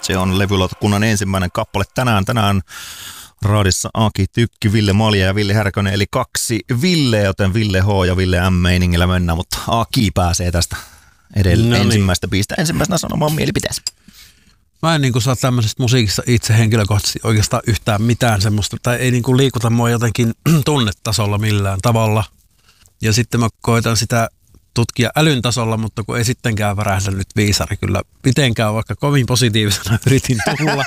Se on levylautakunnan ensimmäinen kappale tänään raadissa Aki Tykki, Ville Malja ja Ville Härkönen, eli 2 Ville, joten Ville H ja Ville M meiningillä mennään, mutta Aki pääsee tästä edelleen ensimmäistä biistä ensimmäisenä sanomaan mielipiteensä. Mä en saa tämmöisestä musiikista itse henkilökohtaisesti oikeastaan yhtään mitään semmoista, tai ei liikuta mua jotenkin tunnetasolla millään tavalla. Ja sitten mä koitan sitä tutkia älyn tasolla, mutta kun ei sittenkään värähdä nyt viisari kyllä mitenkään, vaikka kovin positiivisena yritin tulla.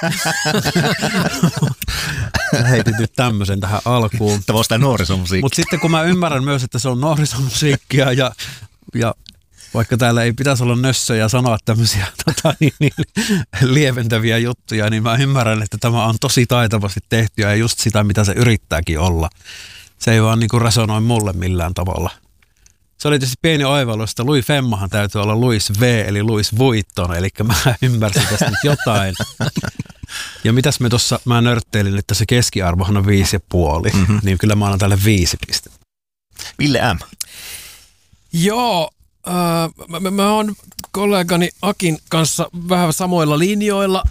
Heitin nyt tämmöisen tähän alkuun. Tämä on sitä nuorisomusiikkia. Mutta sitten kun mä ymmärrän myös, että se on nuorisomusiikkia ja vaikka täällä ei pitäisi olla nössöjä sanoa tämmöisiä lieventäviä juttuja, niin mä ymmärrän, että tämä on tosi taitavasti tehty ja just sitä, mitä se yrittääkin olla. Se ei vaan resonoi mulle millään tavalla. Se oli tietysti pieni oivallus, että Louis Femmahan täytyy olla Louis V, eli Louis Vuitton, eli mä ymmärsin tästä nyt jotain. Ja mitäs mä nörtteilin, että se keskiarvohan on 5,5, niin kyllä mä annan tälle 5 pistettä. Ville M. Joo, mä oon kollegani Akin kanssa vähän samoilla linjoilla.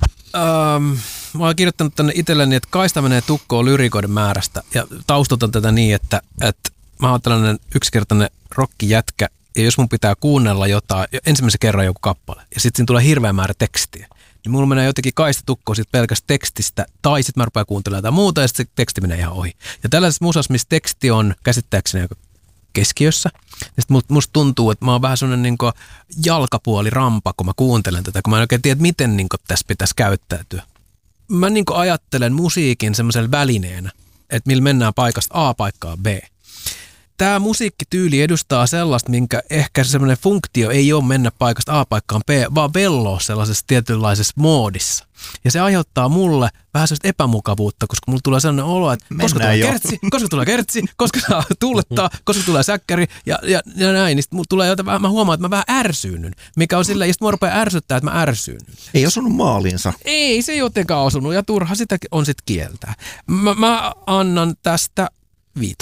Mä oon kirjoittanut tänne itselleni, että kaista menee tukkoon lyrikoiden määrästä ja taustotan tätä niin, että mä oon tällainen yksinkertainen rokkijätkä ja jos mun pitää kuunnella jotain, ensimmäisen kerran joku kappale ja sitten siinä tulee hirveä määrä tekstiä, niin mulla menee jotenkin kaista tukkoon siitä pelkästä tekstistä tai sitten mä rupean kuuntelemaan jotain muuta ja sitten se teksti menee ihan ohi. Ja tällaisessa musassa, missä teksti on käsittääkseni aika keskiössä, ja sitten musta tuntuu, että mä oon vähän sellainen niin jalkapuolirampa, kun mä kuuntelen tätä, kun mä en oikein tiedä, miten tässä pitäisi käyttäytyä. Mä ajattelen musiikin semmoisella välineenä, että millä mennään paikasta A paikkaan B. Tämä musiikkityyli edustaa sellaista, minkä ehkä semmoinen funktio ei ole mennä paikasta A paikkaan B, vaan velloa sellaisessa tietynlaisessa moodissa. Ja se aiheuttaa mulle vähän sellaista epämukavuutta, koska mulla tulee sellainen olo, että koska tulee kertsi, koska saa tuulettaa, koska tulee säkkäri ja näin. Niin mulla tulee jotain, mä huomaan, että mä vähän ärsyynyn, mikä on sillä, ja sitten mua rupeaa ärsyttää, että mä ärsyynyn. Ei osunut maaliinsa. Ei se jotenkaan osunut, ja turha sitä on sitten kieltää. Mä annan tästä 5.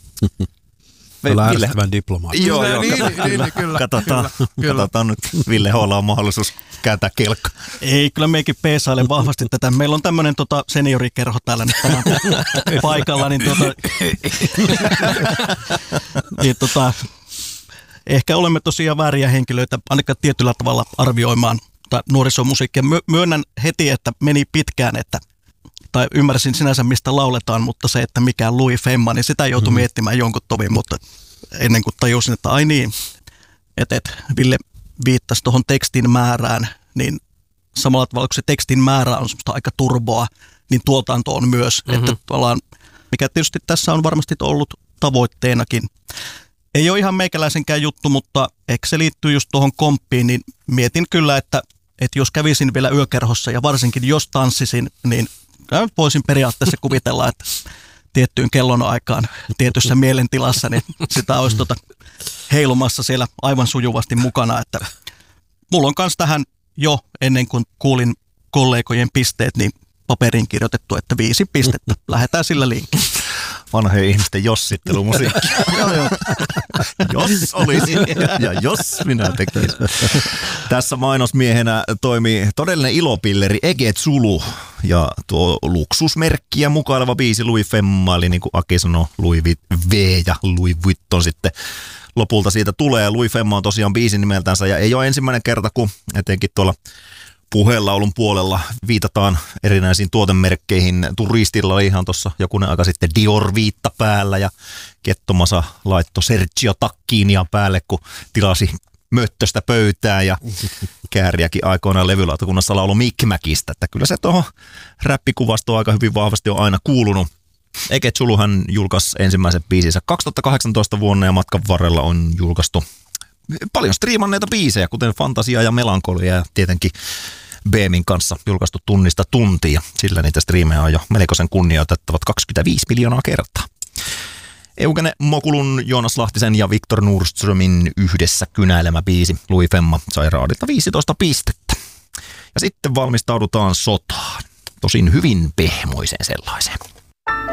Tällä ärsyttävän diplomaatti. Joo, kyllä. Katsotaan nyt. Ville H:lla on mahdollisuus kääntää kelkka. Ei, kyllä meikin peesailen vahvasti tätä. Meillä on tämmöinen seniorikerho täällä nyt tänään paikalla, niin ehkä olemme tosiaan vääriä henkilöitä, ainakaan tietyllä tavalla arvioimaan nuorisomusiikkia. Myönnän heti, että meni pitkään, tai ymmärsin sinänsä, mistä lauletaan, mutta se, että mikä Louis Femma, niin sitä joutui miettimään jonkun tovin, mutta ennen kuin tajusin, että ai niin, että Ville viittasi tuohon tekstin määrään, niin samalla tavalla, kun se tekstin määrä on semmoista aika turboa, niin tuotanto on myös, että tavallaan, mikä tietysti tässä on varmasti ollut tavoitteenakin. Ei ole ihan meikäläisenkään juttu, mutta ehkä se liittyy just tuohon komppiin, niin mietin kyllä, että jos kävisin vielä yökerhossa ja varsinkin jos tanssisin, niin voisin periaatteessa kuvitella, että tiettyyn kellon aikaan tietyssä mielentilassa, niin sitä olisi heilumassa siellä aivan sujuvasti mukana. Että mulla on myös tähän jo ennen kuin kuulin kollegojen pisteet, niin paperiin kirjoitettu, että 5 pistettä. Lähdetään sillä liikkeelle. Vanhojen ihmisten jossittelumusiikki. Jos olisi ja jos minä tekisin. Tässä mainosmiehenä toimii todellinen ilopilleri Ege Zulu ja tuo luksusmerkkiä mukaileva biisi Louis Femma, eli niin kuin Aki sanoi, Louis V ja Louis Vuitton sitten lopulta siitä tulee. Louis Femma on tosiaan biisin nimeltänsä ja ei ole ensimmäinen kerta, kun etenkin tuolla puheenlaulun puolella viitataan erinäisiin tuotemerkkeihin. Turistilla oli ihan tuossa jokunen aika sitten Dior-viitta päällä ja Kettomasa laittoi Sergio Tacchinia päälle, kun tilasi möttöstä pöytään ja Kääriäkin aikoinaan levylautakunnassa laulu Mikmäkistä. Että kyllä se tuohon räppikuvastoon aika hyvin vahvasti on aina kuulunut. Ege Zuluhan julkaisi ensimmäiset biisinsä 2018 vuonna ja matkan varrella on julkaistu paljon striimanneita biisejä, kuten Fantasia ja Melankolia ja tietenkin Beemin kanssa julkaistu Tunnista tuntia. Sillä niitä striimejä on jo melkoisen kunnioitettavat 25 miljoonaa kertaa. Eugene Mokulun, Joonas Lahtisen ja Viktor Nordströmin yhdessä kynäilemä biisi Louis Femma sai raadilta 15 pistettä. Ja sitten valmistaudutaan sotaan. Tosin hyvin pehmoiseen sellaiseen.